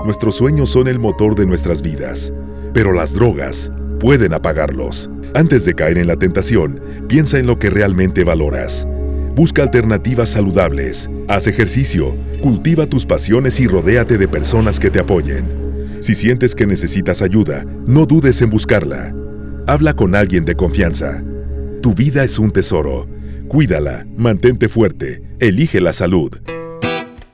Nuestros sueños son el motor de nuestras vidas, pero las drogas pueden apagarlos. Antes de caer en la tentación, piensa en lo que realmente valoras. Busca alternativas saludables, haz ejercicio, cultiva tus pasiones y rodéate de personas que te apoyen. Si sientes que necesitas ayuda, no dudes en buscarla. Habla con alguien de confianza. Tu vida es un tesoro. Cuídala, mantente fuerte, elige la salud.